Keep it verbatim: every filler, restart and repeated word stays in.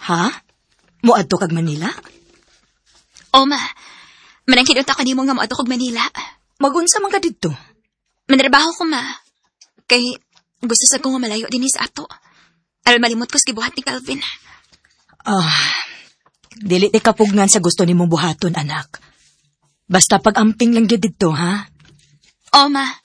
Ha? Muadto kag Manila? O ma, manang kinunta ka nimo nga moadto kog Manila. Magunsa man ka didto? Manarbaho ko ma. Kay gusto sa ko nga malayo din sa ato. Aral malimot ko sa gibuhat ni Calvin. Ah, dili ti kapugngan sa gusto nimong buhaton, anak. Basta pag-amping lang gyud didto, ha? O ma,